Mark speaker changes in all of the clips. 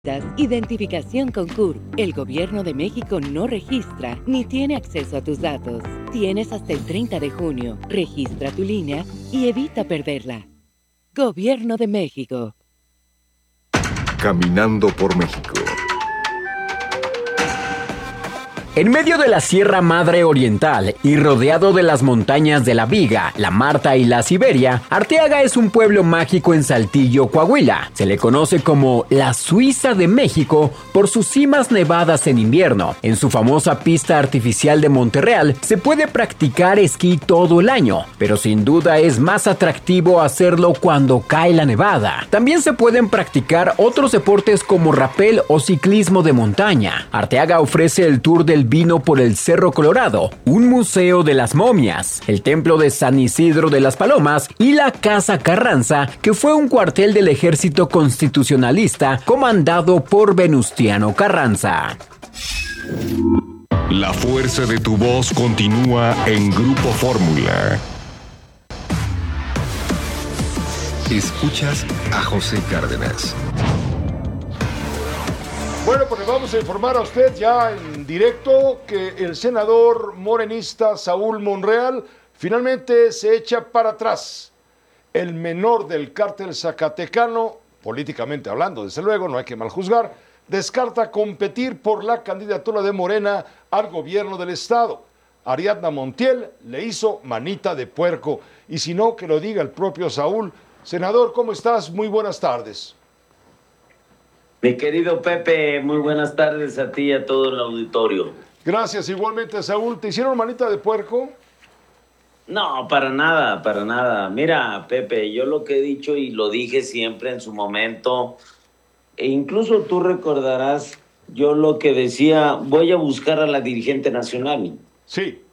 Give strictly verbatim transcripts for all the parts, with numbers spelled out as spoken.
Speaker 1: Identificación con C U R. El Gobierno de México no registra ni tiene acceso a tus datos. Tienes hasta el treinta de junio. Registra tu línea y evita perderla. Gobierno de México.
Speaker 2: Caminando por México.
Speaker 3: En medio de la Sierra Madre Oriental y rodeado de las montañas de la Viga, la Marta y la Siberia, Arteaga es un pueblo mágico en Saltillo, Coahuila. Se le conoce como la Suiza de México por sus cimas nevadas en invierno. En su famosa pista artificial de Monterreal se puede practicar esquí todo el año, pero sin duda es más atractivo hacerlo cuando cae la nevada. También se pueden practicar otros deportes como rapel o ciclismo de montaña. Arteaga ofrece el tour del vino por el Cerro Colorado, un museo de las momias, el templo de San Isidro de las Palomas y la Casa Carranza, que fue un cuartel del ejército constitucionalista comandado por Venustiano Carranza.
Speaker 2: La fuerza de tu voz continúa en Grupo Fórmula. Escuchas a José Cárdenas.
Speaker 4: Bueno, pues le vamos a informar a usted ya en directo que el senador morenista Saúl Monreal finalmente se echa para atrás. El menor del cártel zacatecano, políticamente hablando, desde luego, no hay que maljuzgar, descarta competir por la candidatura de Morena al gobierno del estado. Ariadna Montiel le hizo manita de puerco, y si no, que lo diga el propio Saúl. Senador, ¿cómo estás? Muy buenas tardes.
Speaker 5: Mi querido Pepe, muy buenas tardes a ti y a todo el auditorio.
Speaker 4: Gracias, igualmente, Saúl. ¿Te hicieron manita de puerco?
Speaker 5: No, para nada, para nada. Mira, Pepe, yo lo que he dicho y lo dije siempre en su momento, e incluso tú recordarás, yo lo que decía, voy a buscar a la dirigente nacional.
Speaker 4: Sí.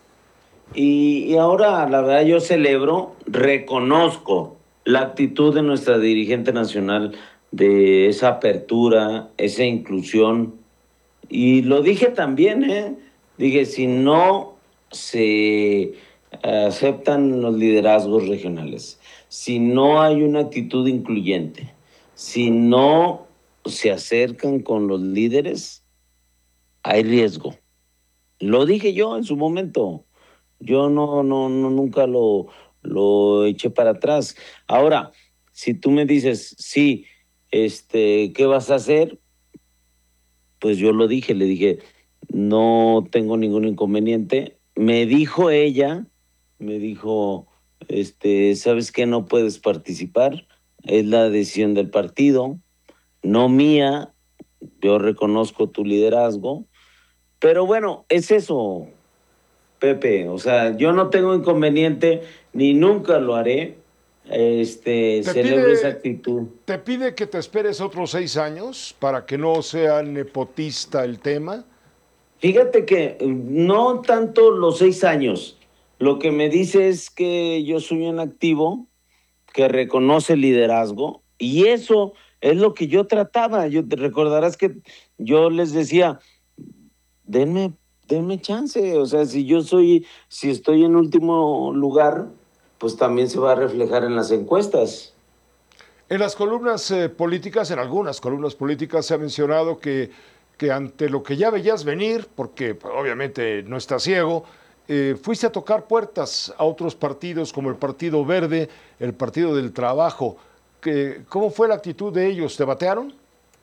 Speaker 5: Y, y ahora, la verdad, yo celebro, reconozco la actitud de nuestra dirigente nacional, de esa apertura, esa inclusión. Y lo dije también, ¿eh? Dije, si no se aceptan los liderazgos regionales, si no hay una actitud incluyente, si no se acercan con los líderes, hay riesgo. Lo dije yo en su momento. Yo no, no, no nunca lo, lo eché para atrás. Ahora, si tú me dices, sí, Este, ¿qué vas a hacer? Pues yo lo dije, le dije, no tengo ningún inconveniente. Me dijo ella, me dijo, este, ¿sabes qué? No puedes participar, es la decisión del partido, no mía, yo reconozco tu liderazgo, pero bueno, es eso, Pepe, o sea, yo no tengo inconveniente, ni nunca lo haré. Este, celebro esa actitud.
Speaker 4: ¿Te pide que te esperes otros seis años para que no sea nepotista el tema?
Speaker 5: Fíjate que no tanto los seis años. Lo que me dice es que yo soy un activo que reconoce liderazgo y eso es lo que yo trataba. Yo te recordarás que yo les decía, denme, denme chance. O sea, si yo soy, si estoy en último lugar, pues también se va a reflejar en las encuestas.
Speaker 4: En las columnas eh, políticas, en algunas columnas políticas se ha mencionado que, que ante lo que ya veías venir, porque pues, obviamente no estás ciego, eh, fuiste a tocar puertas a otros partidos como el Partido Verde, el Partido del Trabajo. Que, ¿Cómo fue la actitud de ellos? ¿Te batearon?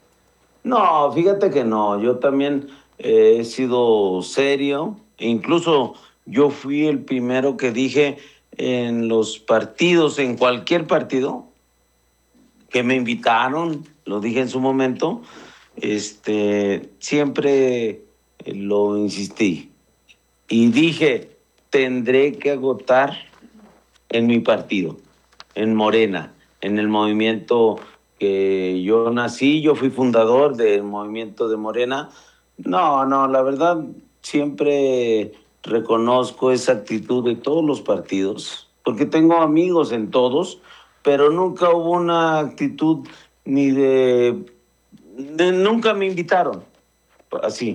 Speaker 5: No, fíjate que no. Yo también eh, he sido serio. E incluso yo fui el primero que dije en los partidos, en cualquier partido, que me invitaron, lo dije en su momento, este, siempre lo insistí. Y dije, tendré que agotar en mi partido, en Morena, en el movimiento que yo nací, yo fui fundador del movimiento de Morena. No, no, la verdad, siempre reconozco esa actitud de todos los partidos, porque tengo amigos en todos, pero nunca hubo una actitud ni de, de nunca me invitaron, así.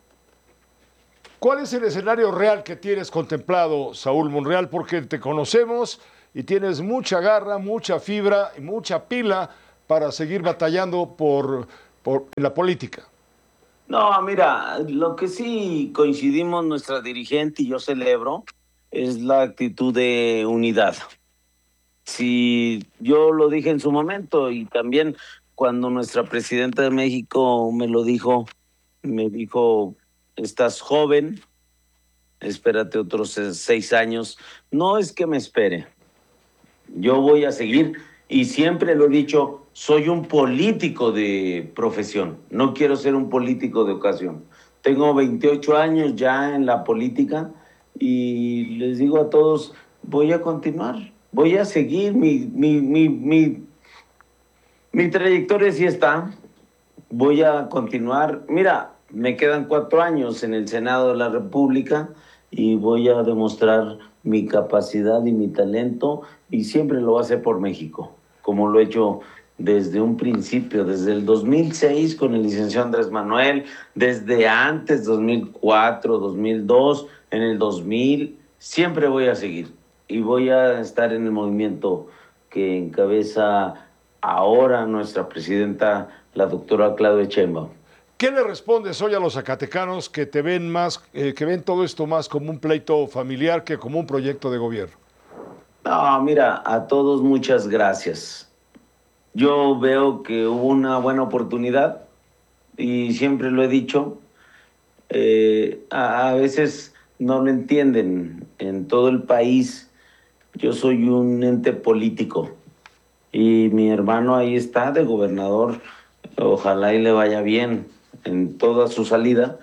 Speaker 4: ¿Cuál es el escenario real que tienes contemplado, Saúl Monreal? Porque te conocemos y tienes mucha garra, mucha fibra y mucha pila para seguir batallando por por, en la política.
Speaker 5: No, mira, lo que sí coincidimos nuestra dirigente y yo celebro es la actitud de unidad. Si yo lo dije en su momento y también cuando nuestra presidenta de México me lo dijo, me dijo, estás joven, espérate otros seis años. No es que me espere, yo voy a seguir y siempre lo he dicho, soy un político de profesión, no quiero ser un político de ocasión. Tengo veintiocho años ya en la política y les digo a todos, voy a continuar, voy a seguir, mi, mi, mi, mi, mi trayectoria sí está, voy a continuar. Mira, me quedan cuatro años en el Senado de la República y voy a demostrar mi capacidad y mi talento y siempre lo voy a hacer por México, como lo he hecho desde un principio, desde el dos mil seis con el licenciado Andrés Manuel, desde antes, dos mil cuatro, dos mil dos, en el dos mil, siempre voy a seguir y voy a estar en el movimiento que encabeza ahora nuestra presidenta, la doctora Claudia Sheinbaum.
Speaker 4: ¿Qué le respondes hoy a los zacatecanos que te ven más, eh, que ven todo esto más como un pleito familiar que como un proyecto de gobierno?
Speaker 5: No, mira, a todos muchas gracias. Yo veo que hubo una buena oportunidad y siempre lo he dicho, eh, a, a veces no lo entienden en todo el país. Yo soy un ente político y mi hermano ahí está de gobernador, ojalá y le vaya bien en toda su salida,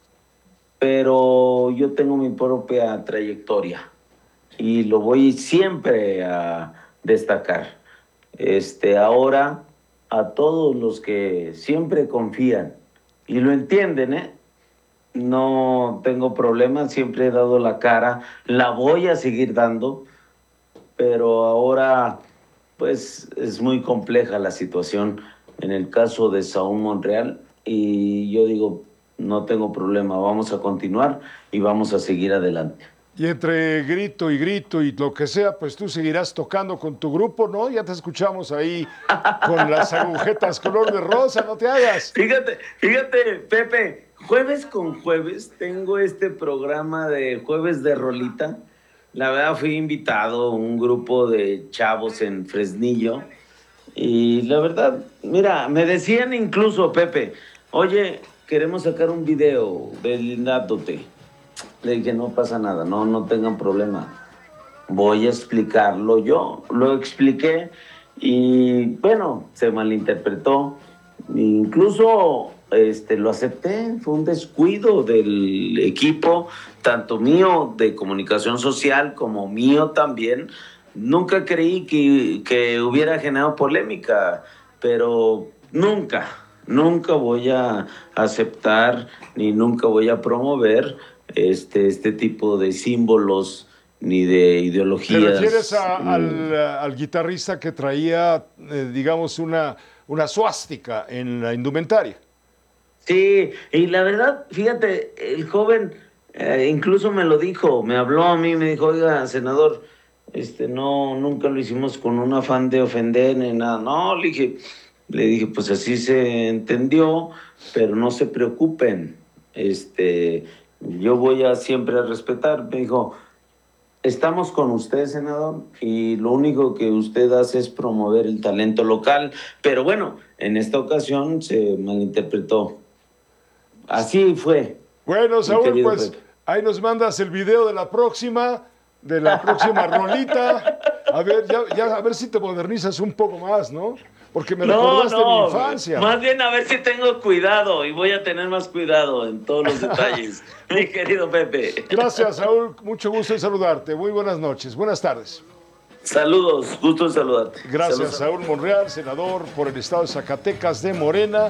Speaker 5: pero yo tengo mi propia trayectoria y lo voy siempre a destacar. Este, ahora, a todos los que siempre confían y lo entienden, ¿eh? No tengo problemas, siempre he dado la cara, la voy a seguir dando, pero ahora, pues, es muy compleja la situación en el caso de Saúl Monreal y yo digo, no tengo problema, vamos a continuar y vamos a seguir adelante.
Speaker 4: Y entre grito y grito y lo que sea, pues tú seguirás tocando con tu grupo, ¿no? Ya te escuchamos ahí con las agujetas color de rosa, no te hagas.
Speaker 5: Fíjate, fíjate, Pepe, jueves con jueves tengo este programa de Jueves de Rolita. La verdad fui invitado a un grupo de chavos en Fresnillo y la verdad, mira, me decían incluso, Pepe, oye, queremos sacar un video deslindándote. Le dije, no pasa nada, no, no tengan problema. Voy a explicarlo yo. Lo expliqué y, bueno, se malinterpretó. Incluso este, lo acepté. Fue un descuido del equipo, tanto mío de comunicación social como mío también. Nunca creí que, que hubiera generado polémica, pero nunca, nunca voy a aceptar ni nunca voy a promover Este, este tipo de símbolos ni de ideologías.
Speaker 4: ¿Te refieres a, al, al guitarrista que traía, eh, digamos, una, una suástica en la indumentaria?
Speaker 5: Sí, y la verdad, fíjate, el joven eh, incluso me lo dijo, me habló a mí, me dijo, oiga, senador, este, no, nunca lo hicimos con un afán de ofender ni nada. No, le dije, le dije, pues así se entendió, pero no se preocupen, este... yo voy a siempre respetar. Me dijo, estamos con usted, senador, y lo único que usted hace es promover el talento local. Pero bueno, en esta ocasión se malinterpretó. Así fue.
Speaker 4: Bueno, Saúl, pues Pepe, ahí nos mandas el video de la próxima, de la próxima rolita. A ver, ya, ya, a ver si te modernizas un poco más, ¿no? Porque me
Speaker 5: no,
Speaker 4: recordaste
Speaker 5: no,
Speaker 4: mi infancia.
Speaker 5: Más bien a ver si tengo cuidado y voy a tener más cuidado en todos los detalles, mi querido Pepe.
Speaker 4: Gracias, Saúl. Mucho gusto en saludarte. Muy buenas noches. Buenas tardes.
Speaker 5: Saludos, gusto en saludarte.
Speaker 4: Gracias,
Speaker 5: Saludos.
Speaker 4: Saúl Monreal, senador por el estado de Zacatecas de Morena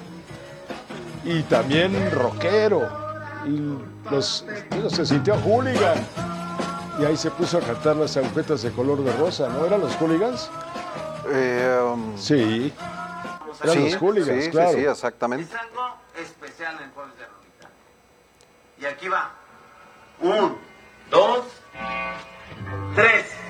Speaker 4: y también rockero. Y los, se sintió hooligan. Y ahí se puso a cantar las agujetas de color de rosa, ¿no? ¿Eran los hooligans?
Speaker 6: Eh, um,
Speaker 4: sí, eran
Speaker 6: sí,
Speaker 4: los hooligans,
Speaker 6: sí,
Speaker 4: claro.
Speaker 6: Sí, sí, exactamente.
Speaker 7: Es algo especial en Jueves de Rolita. Y aquí va. Un, dos, tres.